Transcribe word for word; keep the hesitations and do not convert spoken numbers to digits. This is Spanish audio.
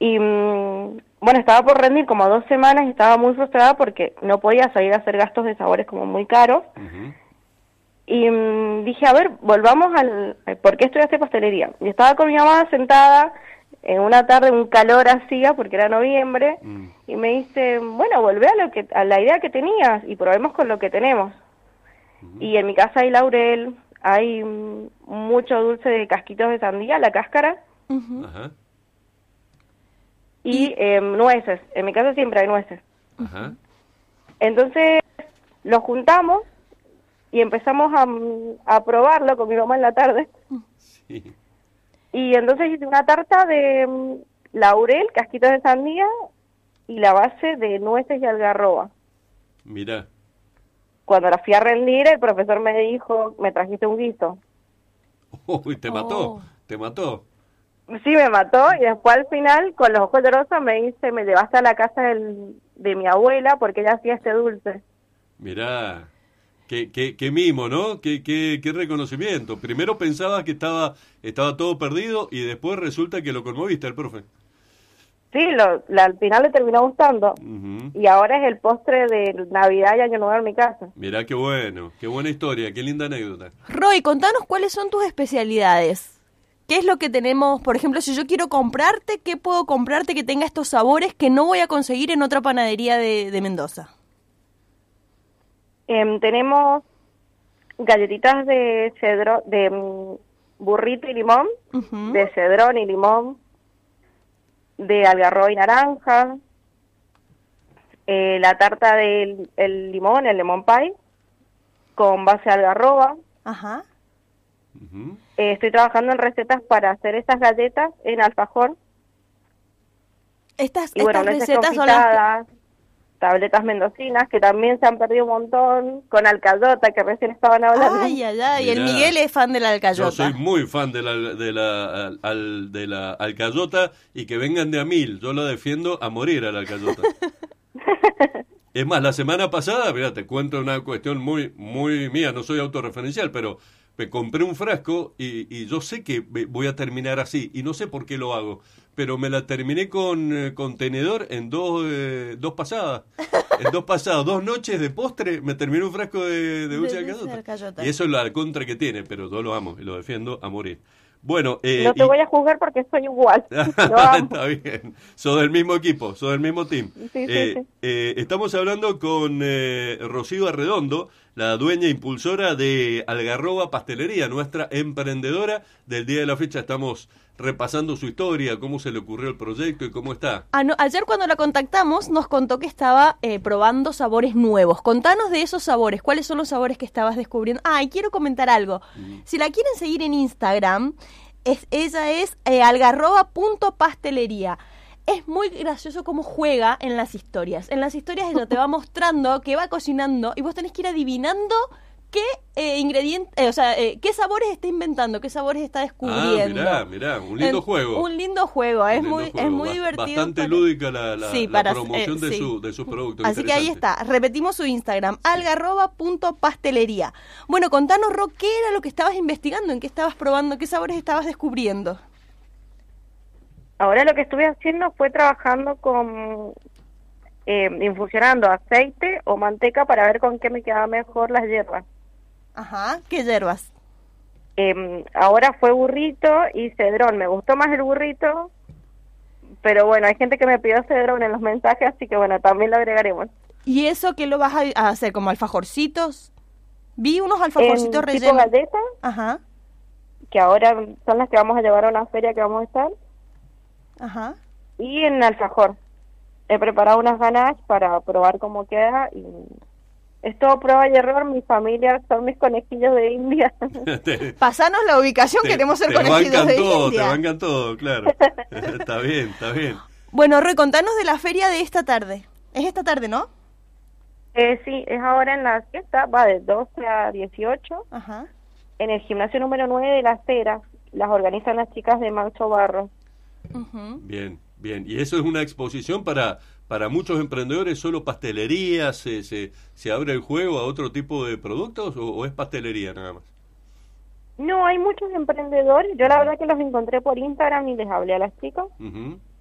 Y mm, bueno, estaba por rendir como dos semanas y estaba muy frustrada porque no podía salir a hacer gastos de sabores como muy caros. Uh-huh. Y mm, dije, a ver, volvamos al... ¿Por qué estudiaste pastelería? Y estaba con mi mamá sentada en una tarde, un calor hacía, porque era noviembre, Mm. y me dice, bueno, volvé a, lo que, a la idea que tenías y probemos con lo que tenemos. Uh-huh. Y en mi casa hay laurel, hay mm, mucho dulce de casquitos de sandía, la cáscara, Ujú. Ajá, y eh, nueces. En mi casa siempre hay nueces. ajá. Entonces lo juntamos y empezamos a, a probarlo con mi mamá en la tarde. Sí. Y entonces hice una tarta de mm, laurel, casquitos de sandía y la base de nueces y algarroba. Mirá. Cuando la fui a rendir, el profesor me dijo, me trajiste un guiso. Uy, te mató, Oh. te mató. Sí, me mató y después al final, con los ojos llorosos, me dice, me llevaste a la casa del, de mi abuela porque ella hacía este dulce. Mirá. Qué, qué, qué mimo, ¿no? Qué, qué, qué reconocimiento. Primero pensaba que estaba, estaba todo perdido y después resulta que lo conmoviste al profe. Sí, lo, la, al final le terminó gustando. Uh-huh. Y ahora es el postre de Navidad y Año Nuevo en mi casa. Mirá qué bueno, qué buena historia, qué linda anécdota. Roy, contanos cuáles son tus especialidades. ¿Qué es lo que tenemos? Por ejemplo, si yo quiero comprarte, ¿qué puedo comprarte que tenga estos sabores que no voy a conseguir en otra panadería de, de Mendoza? Em, tenemos galletitas de cedro, de mm, burrito y limón, Ujú. de cedrón y limón, de algarroba y naranja, eh, la tarta del el limón, el lemon pie, con base de algarroba. Ajá. Uh-huh. Eh, estoy trabajando en recetas para hacer esas galletas en alfajor. Estas, Y bueno, estas nueces recetas son las que... confitadas, tabletas mendocinas, que también se han perdido un montón, con alcayota, que recién estaban hablando. Ay, ay, ay. El Mirá. Miguel es fan de la alcayota. Yo soy muy fan de la, de la, al- al- de la alcayota y que vengan de a mil. Yo la defiendo a morir a la alcayota. Es más, la semana pasada, mira, te cuento una cuestión muy muy mía, no soy autorreferencial, pero me compré un frasco y, y yo sé que me- voy a terminar así y no sé por qué lo hago, pero me la terminé con eh, contenedor en dos eh, dos pasadas. En dos pasadas, dos noches de postre, me terminé un frasco de, de dulce de De dulce de alcayota. alcayota. Y eso es la contra que tiene, pero yo lo amo y lo defiendo a morir. Bueno, eh, No te y- voy a juzgar porque soy igual. Lo amo. Está bien, sos del mismo equipo, sos del mismo team. Sí, sí, Eh, sí. eh, estamos hablando con eh, Rocío Arredondo, la dueña impulsora de Algarroba Pastelería, nuestra emprendedora del día de la fecha. Estamos repasando su historia, cómo se le ocurrió el proyecto y cómo está. Ah, no, ayer cuando la contactamos nos contó que estaba eh, probando sabores nuevos. Contanos de esos sabores. ¿Cuáles son los sabores que estabas descubriendo? Ah, y quiero comentar algo. Si la quieren seguir en Instagram, es, ella es eh, algarroba punto pastelería. Es muy gracioso cómo juega en las historias. En las historias ella te va mostrando que va cocinando y vos tenés que ir adivinando qué eh, ingredientes, eh, o sea, eh, qué sabores está inventando, qué sabores está Ah, descubriendo. mirá, mirá, un lindo En- juego. Un lindo juego, es Un lindo muy, juego, es muy ba- divertido. Bastante para- lúdica la, la, Sí, la para- promoción eh, de, sí. su, de sus productos. Así que ahí Interesante. está, repetimos su Instagram, algarroba punto pastelería. Bueno, contanos, Ro, ¿qué era lo que estabas investigando? ¿En qué estabas probando? ¿Qué sabores estabas descubriendo? Ahora lo que estuve haciendo fue trabajando con, eh, infusionando aceite o manteca para ver con qué me quedaba mejor las hierbas. Ajá, ¿qué hierbas? Eh, ahora fue burrito y cedrón. Me gustó más el burrito, pero bueno, hay gente que me pidió cedrón en los mensajes, así que bueno, también lo agregaremos. ¿Y eso qué lo vas a, a hacer? ¿Como alfajorcitos? Vi unos alfajorcitos En tipo rellenos. galletas, Ajá, que ahora son las que vamos a llevar a una feria que vamos a estar, ajá. y en alfajor. He preparado unas ganaches para probar cómo queda y es todo prueba y error. Mi familia son mis conejillos de India. Te- Pasanos la ubicación, te- queremos ser te conocidos bancan de todo, India. Te bancan todo, claro. Está bien, está bien. Bueno, Roy, contanos de la feria de esta tarde. Es esta tarde, ¿no? Eh, sí, es ahora en la fiesta, va de doce a dieciocho, Ajá. en el gimnasio número nueve de Las Heras. Las organizan las chicas de Manso Barro. Ujú. Bien, bien. ¿Y eso es una exposición para, para muchos emprendedores, solo pastelería? ¿Se, se, se abre el juego a otro tipo de productos o, o es pastelería nada más? No, hay muchos emprendedores. Yo la verdad que los encontré por Instagram y les hablé a las chicas. Ujú.